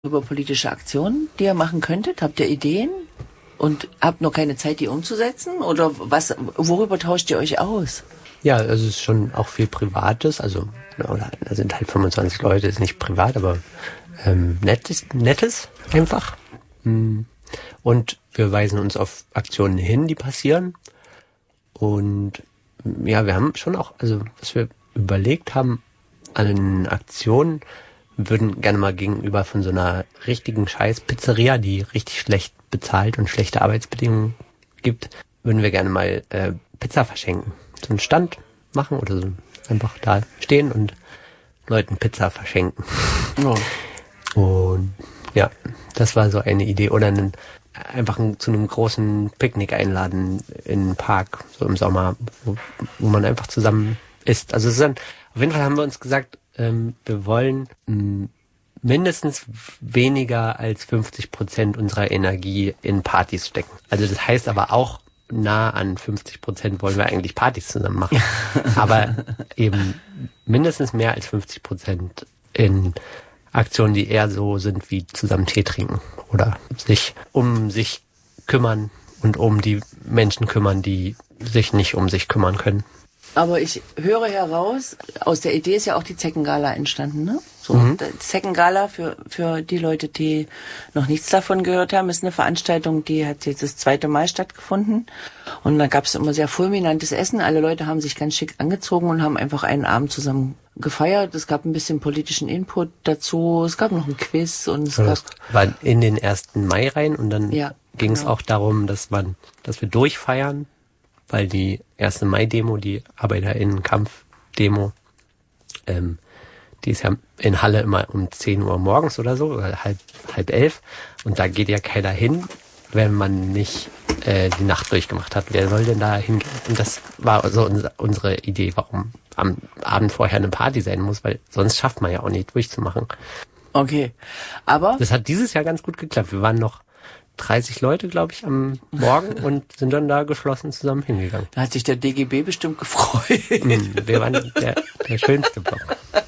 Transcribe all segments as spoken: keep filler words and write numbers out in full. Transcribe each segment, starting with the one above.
über politische Aktionen, die ihr machen könntet? Habt ihr Ideen? Und habt noch keine Zeit, die umzusetzen? Oder was? Worüber tauscht ihr euch aus? Ja, also es ist schon auch viel Privates. Also da sind halt fünfundzwanzig Leute, ist nicht privat, aber ähm, nettes, nettes einfach. Und wir weisen uns auf Aktionen hin, die passieren. Und ja, wir haben schon auch, also was wir überlegt haben an Aktionen, würden gerne mal gegenüber von so einer richtigen Scheiß-Pizzeria, die richtig schlecht bezahlt und schlechte Arbeitsbedingungen gibt, würden wir gerne mal äh, Pizza verschenken. So einen Stand machen oder so einfach da stehen und Leuten Pizza verschenken. Oh. Und ja, das war so eine Idee. Oder einen, einfach ein, zu einem großen Picknick einladen in einen Park, so im Sommer, wo, wo man einfach zusammen isst. Also es ist dann, auf jeden Fall haben wir uns gesagt, ähm, wir wollen mh, mindestens weniger als fünfzig Prozent unserer Energie in Partys stecken. Also das heißt aber auch, nah an fünfzig Prozent wollen wir eigentlich Partys zusammen machen. Aber eben mindestens mehr als fünfzig Prozent in Aktionen, die eher so sind wie zusammen Tee trinken oder sich um sich kümmern und um die Menschen kümmern, die sich nicht um sich kümmern können. Aber ich höre heraus, aus der Idee ist ja auch die Zeckengala entstanden, ne? So, Mhm. die Zeckengala, für, für die Leute, die noch nichts davon gehört haben, ist eine Veranstaltung, die hat jetzt das zweite Mal stattgefunden. Und da gab es immer sehr fulminantes Essen. Alle Leute haben sich ganz schick angezogen und haben einfach einen Abend zusammen gefeiert. Es gab ein bisschen politischen Input dazu. Es gab noch ein Quiz und es So, gab... das war in den ersten Mai rein und dann Ja, ging es genau. auch darum, dass man, dass wir durchfeiern, weil die erste Mai-Demo, die ArbeiterInnen-Kampf-Demo, ähm, die ist ja in Halle immer um zehn Uhr morgens oder so, oder halb, halb elf. Und da geht ja keiner hin, wenn man nicht äh, die Nacht durchgemacht hat. Wer soll denn da hingehen? Und das war so unser, unsere Idee, warum am Abend vorher eine Party sein muss, weil sonst schafft man ja auch nicht durchzumachen. Okay, aber... Das hat dieses Jahr ganz gut geklappt. Wir waren noch dreißig Leute, glaube ich, am Morgen und sind dann da geschlossen zusammen hingegangen. Da hat sich der D G B bestimmt gefreut. Wir waren der, der schönste Block.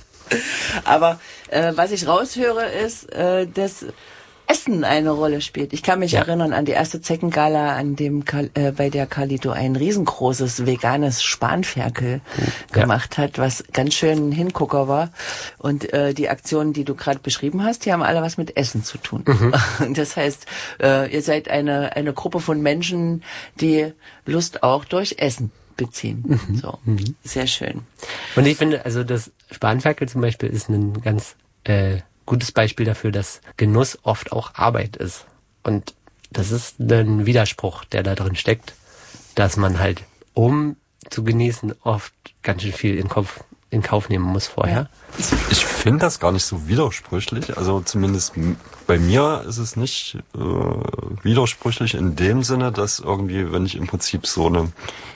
Aber äh, was ich raushöre, ist, äh, dass Essen eine Rolle spielt. Ich kann mich Ja. erinnern an die erste Zeckengala, an dem Kal- äh, bei der Carlito ein riesengroßes veganes Spanferkel Ja. gemacht hat, was ganz schön ein Hingucker war. Und äh, die Aktionen, die du gerade beschrieben hast, die haben alle was mit Essen zu tun. Mhm. Das heißt, äh, ihr seid eine eine Gruppe von Menschen, die Lust auch durch Essen beziehen. Mhm. So, sehr schön. Und ich finde, also das Spanferkel zum Beispiel ist ein ganz äh, gutes Beispiel dafür, dass Genuss oft auch Arbeit ist. Und das ist ein Widerspruch, der da drin steckt, dass man halt, um zu genießen, oft ganz schön viel in Kauf, in Kauf nehmen muss vorher. Ich finde das gar nicht so widersprüchlich. Also zumindest m- bei mir ist es nicht äh, widersprüchlich in dem Sinne, dass irgendwie, wenn ich im Prinzip so eine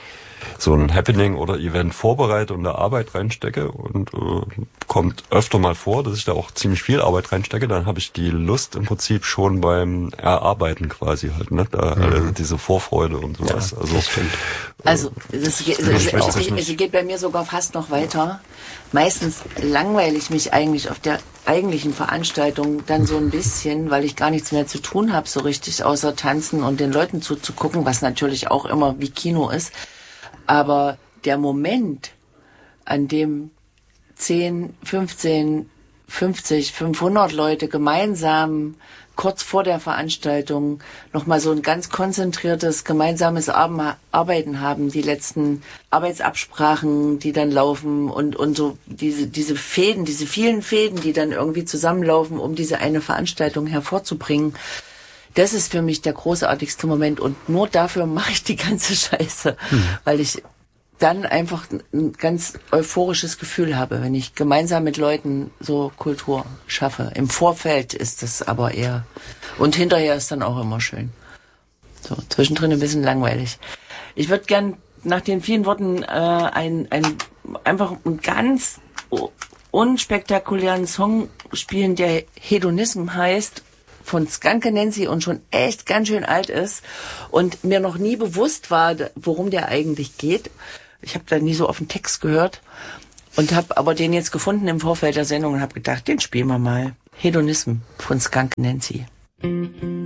so ein Happening oder Event vorbereite und da Arbeit reinstecke und äh, kommt öfter mal vor, dass ich da auch ziemlich viel Arbeit reinstecke, dann habe ich die Lust im Prinzip schon beim Erarbeiten quasi halt, ne? Da, Mhm. also diese Vorfreude und sowas. Ja, also das stimmt. Also es geht, Das es, spricht es, sich es, nicht. es geht bei mir sogar fast noch weiter. Meistens langweile ich mich eigentlich auf der eigentlichen Veranstaltung dann so ein bisschen, weil ich gar nichts mehr zu tun habe so richtig, außer tanzen und den Leuten zuzugucken, was natürlich auch immer wie Kino ist. Aber der Moment, an dem zehn, fünfzehn, fünfzig, fünfhundert Leute gemeinsam kurz vor der Veranstaltung nochmal so ein ganz konzentriertes gemeinsames Arbeiten haben, die letzten Arbeitsabsprachen, die dann laufen und, und so diese, diese Fäden, diese vielen Fäden, die dann irgendwie zusammenlaufen, um diese eine Veranstaltung hervorzubringen. Das ist für mich der großartigste Moment und nur dafür mache ich die ganze Scheiße, hm. weil ich dann einfach ein ganz euphorisches Gefühl habe, wenn ich gemeinsam mit Leuten so Kultur schaffe. Im Vorfeld ist das aber eher, und hinterher ist dann auch immer schön. So, zwischendrin ein bisschen langweilig. Ich würde gern nach den vielen Worten äh, ein, ein, einfach einen ganz unspektakulären Song spielen, der Hedonism heißt, von Skanke Nancy und schon echt ganz schön alt ist und mir noch nie bewusst war, worum der eigentlich geht. Ich habe da nie so auf den Text gehört und habe aber den jetzt gefunden im Vorfeld der Sendung und habe gedacht, den spielen wir mal. Hedonism von Skunk Nancy.